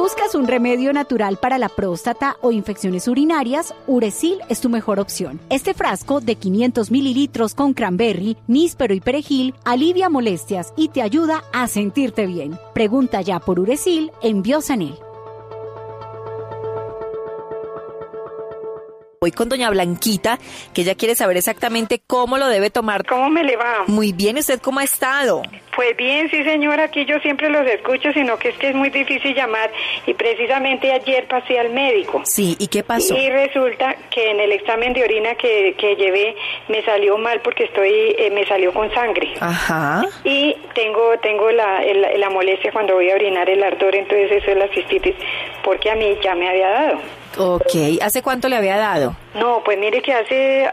buscas un remedio natural para la próstata o infecciones urinarias, Uresil es tu mejor opción. Este frasco de 500 mililitros con cranberry, níspero y perejil alivia molestias y te ayuda a sentirte bien. Pregunta ya por Uresil en Biosanel. Voy con doña Blanquita, que ella quiere saber exactamente cómo lo debe tomar. ¿Cómo me le va? Muy bien, ¿usted cómo ha estado? Pues bien, sí señora, aquí yo siempre los escucho, sino que es muy difícil llamar y precisamente ayer pasé al médico. Sí, ¿y qué pasó? Y resulta que en el examen de orina que llevé me salió mal porque me salió con sangre. Ajá. Y tengo la molestia cuando voy a orinar, el ardor, entonces eso es la cistitis, porque a mí ya me había dado. Ok, ¿hace cuánto le había dado? No, pues mire que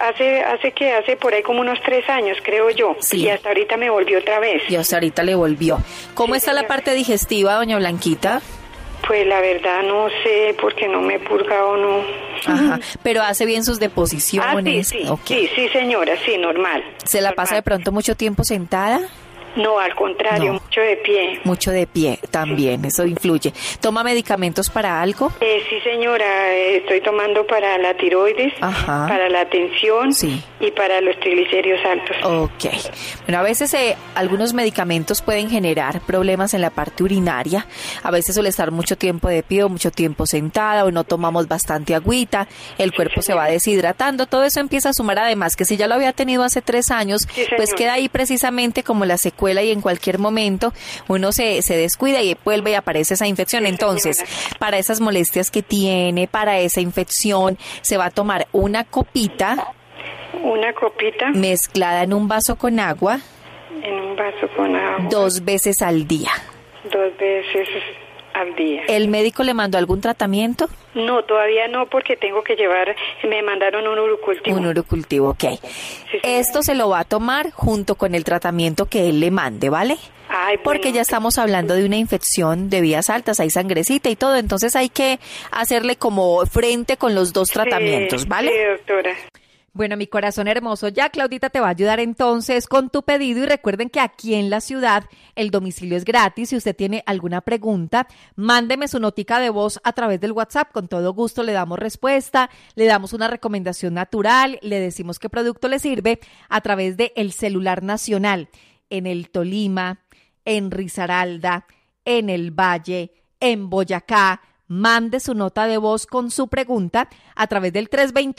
hace por ahí como unos 3 años, creo yo. Sí. Y hasta ahorita me volvió otra vez. Y hasta ahorita le volvió. ¿Cómo está la parte digestiva, doña Blanquita? Pues la verdad no sé, porque no me he purgado, no. Ajá, pero hace bien sus deposiciones. Sí, Okay. sí, señora, sí, normal. ¿Se la pasa de pronto mucho tiempo sentada? No, al contrario, No. mucho de pie. Mucho de pie también, eso influye. ¿Toma medicamentos para algo? Sí, señora, estoy tomando para la tiroides, Ajá. para la tensión Sí. y para los triglicéridos altos. Ok. Bueno, a veces algunos medicamentos pueden generar problemas en la parte urinaria. A veces suele estar mucho tiempo de pie o mucho tiempo sentada o no tomamos bastante agüita. El cuerpo se va deshidratando. Todo eso empieza a sumar, además que si ya lo había tenido hace 3 años, Sí, pues queda ahí precisamente como la secuela y en cualquier momento uno se descuida y vuelve y aparece esa infección. Entonces, para esas molestias que tiene, para esa infección, se va a tomar una copita. Una copita Mezclada en un vaso con agua. en un vaso con agua. 2 veces al día. 2 veces al día. ¿El médico le mandó algún tratamiento? No, todavía no, porque tengo que me mandaron un urocultivo. Un urocultivo, ok. Sí. Esto se lo va a tomar junto con el tratamiento que él le mande, ¿vale? Ay, bueno. Porque ya estamos hablando de una infección de vías altas, hay sangrecita y todo, entonces hay que hacerle como frente con los 2 tratamientos, ¿vale? Sí, doctora. Bueno, mi corazón hermoso, ya Claudita te va a ayudar entonces con tu pedido y recuerden que aquí en la ciudad el domicilio es gratis. Si usted tiene alguna pregunta, mándeme su notica de voz a través del WhatsApp, con todo gusto le damos respuesta, le damos una recomendación natural, le decimos qué producto le sirve a través de el celular nacional en el Tolima, en Risaralda, en el Valle, en Boyacá. Mande su nota de voz con su pregunta a través del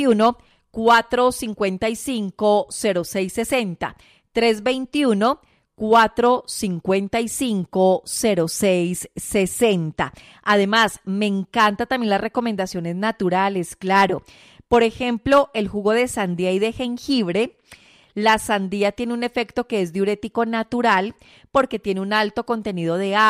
321-455-0660. 321-455-0660. Además, me encanta también las recomendaciones naturales, claro. Por ejemplo, el jugo de sandía y de jengibre. La sandía tiene un efecto que es diurético natural porque tiene un alto contenido de agua.